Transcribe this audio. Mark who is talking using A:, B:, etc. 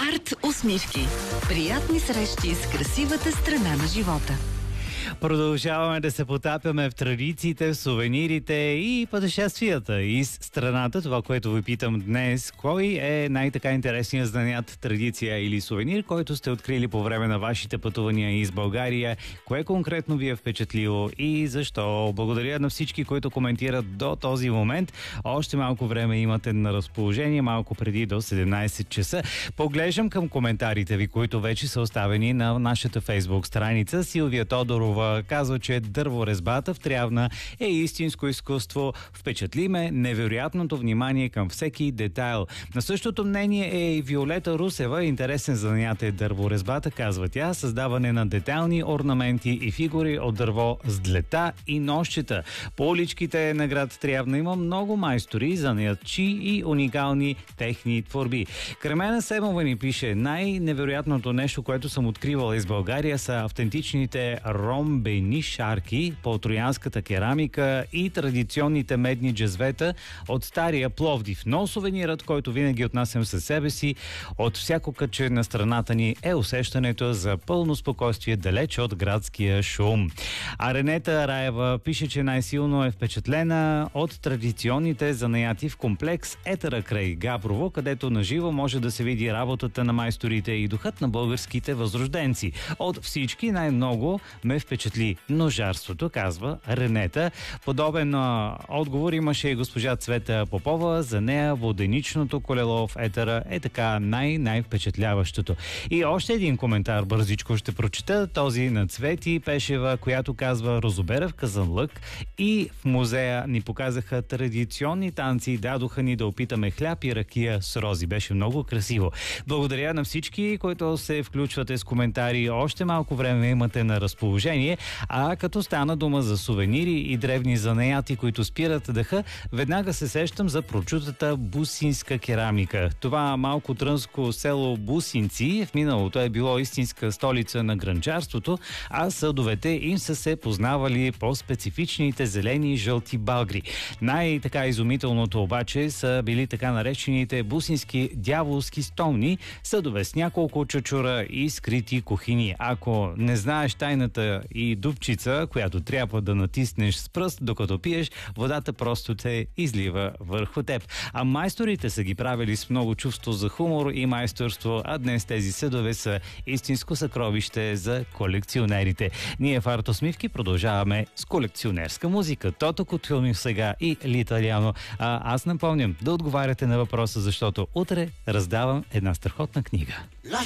A: Арт усмивки. Приятни срещи с красивата страна на живота.
B: Продължаваме да се потапяме в традициите, в сувенирите и пътешествията из страната. Това, което ви питам днес, кой е най-така интересният занят, традиция или сувенир, който сте открили по време на вашите пътувания из България? Кое конкретно ви е впечатлило и защо? Благодаря на всички, които коментират до този момент. Още малко време имате на разположение, малко преди до 17 часа. Поглеждам към коментарите ви, които вече са оставени на нашата фейсбук страница. Силвия Тодорова казва, че дърворезбата в Трявна е истинско изкуство. Впечатли ме невероятното внимание към всеки детайл. На същото мнение е и Виолета Русева. Интересен занаят е дърворезбата, казва тя. Създаване на детайлни орнаменти и фигури от дърво с длета и нощчета. По уличките на град Трявна има много майстори, занаятчи и уникални техни творби. Кремена Семова ни пише: най-невероятното нещо, което съм откривала из България, са автентичните ромбени шарки по троянската керамика и традиционните медни джезвета от стария Пловдив. Но сувенирът, който винаги отнасям със себе си от всяко кътче на страната ни, е усещането за пълно спокойствие далеч от градския шум. А Ренета Раева пише, че най-силно е впечатлена от традиционните занаяти в комплекс Етера край Габрово, където наживо може да се види работата на майсторите и духът на българските възрожденци. От всички най-много ме впечатли ножарството, казва Ренета. Подобен отговор имаше и госпожа Цвета Попова. За нея воденичното колело в Етера е така най-впечатляващото. И още един коментар бързичко ще прочета, този на Цвети Пешева, която казва: Розобера в Казанлък и в музея ни показаха традиционни танци и дадоха ни да опитаме хляб и ракия с рози. Беше много красиво. Благодаря на всички, които се включвате с коментари. Още малко време имате на разположение. А като стана дума за сувенири и древни занаяти, които спират дъха, веднага се сещам за прочутата бусинска керамика. Това малко трънско село Бусинци в миналото е било истинска столица на гранчарството, а съдовете им са се познавали по специфичните зелени и жълти багри. Най-така изумителното обаче са били така наречените бусински дяволски стомни, съдове с няколко чучура и скрити кухини. Ако не знаеш тайната и дупчица, която трябва да натиснеш с пръст, докато пиеш, водата просто те излива върху теб. А майсторите са ги правили с много чувство за хумор и майсторство, а днес тези съдове са истинско съкровище за колекционерите. Ние в Арт усмивки продължаваме с колекционерска музика. Тото Кутюлми сега и L'Италиано. Аз напомням да отговаряте на въпроса, защото утре раздавам една страхотна книга.